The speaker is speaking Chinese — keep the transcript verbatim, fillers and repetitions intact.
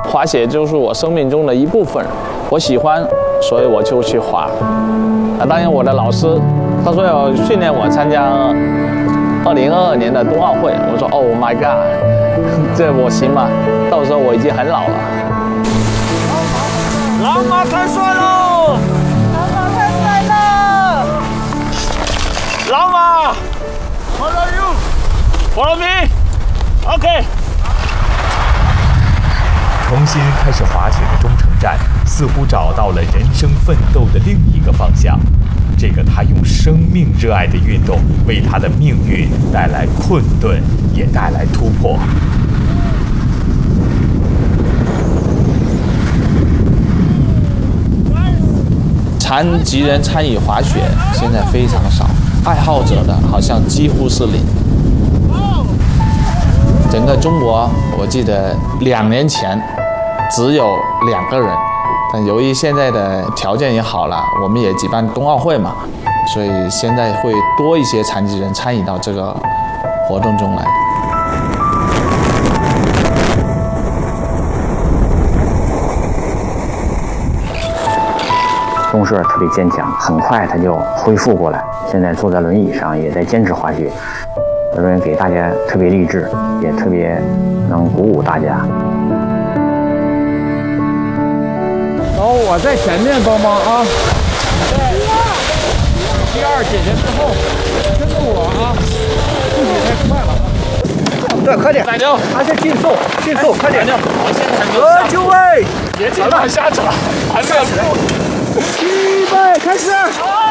滑雪就是我生命中的一部分，我喜欢，所以我就去滑。啊，当然我的老师他说要训练我参加二零二二年的冬奥会，我说 Oh my God， 这我行吗？到时候我已经很老了。 老马太帅喽！ 老马太帅了！ 老马 ，Follow you，Follow me，OK。 重新开始滑雪的中程站，似乎找到了人生奋斗的另一个方向。这个他用生命热爱的运动，为他的命运带来困顿，也带来突破。 残疾人参与滑雪现在非常少，爱好者的好像几乎是零。整个中国，我记得两年前只有两个人，但由于现在的条件也好了，我们也举办冬奥会嘛，所以现在会多一些残疾人参与到这个活动中来。 钟社特别坚强，很快他就恢复过来。现在坐在轮椅上，也在坚持滑雪。我认为给大家特别励志，也特别能鼓舞大家。 然后我在前面帮忙啊。第二姐姐之后，跟着我啊，速度太快了。 对，快点！ 加油！ 而且竞速，竞速，快点！ 好，现在还没有呃，就位！ 别紧张，瞎扯，还没有。 预备，开始！